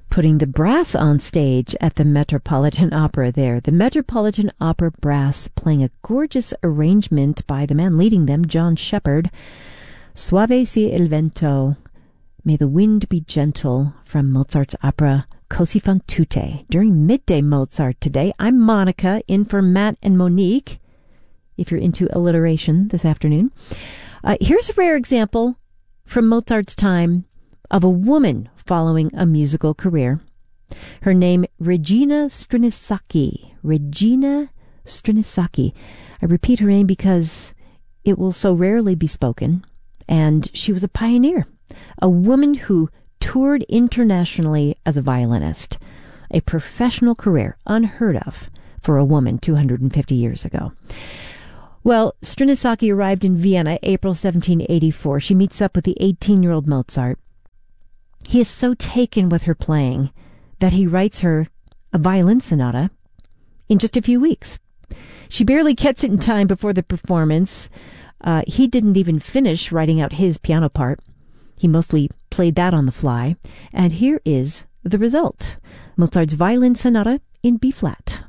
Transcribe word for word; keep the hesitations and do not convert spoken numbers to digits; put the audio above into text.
putting the brass on stage at the Metropolitan Opera there. The Metropolitan Opera Brass playing a gorgeous arrangement by the man leading them, John Shepherd. Suave sia il vento, May the Wind Be Gentle, from Mozart's opera Così fan tutte. During Midday Mozart today, I'm Monica, in for Matt and Monique, if you're into alliteration this afternoon. Uh, here's a rare example from Mozart's time of a woman following a musical career. Her name, Regina Strinisacchi. Regina Strinisacchi. I repeat her name because it will so rarely be spoken. And she was a pioneer, a woman who toured internationally as a violinist, a professional career unheard of for a woman two hundred fifty years ago. Well, Strinisacchi arrived in Vienna April seventeen eighty-four. She meets up with the eighteen-year-old Mozart. He is so taken with her playing that he writes her a violin sonata in just a few weeks. She barely gets it in time before the performance. Uh, he didn't even finish writing out his piano part. He mostly played that on the fly. And here is the result. Mozart's Violin Sonata in B-flat.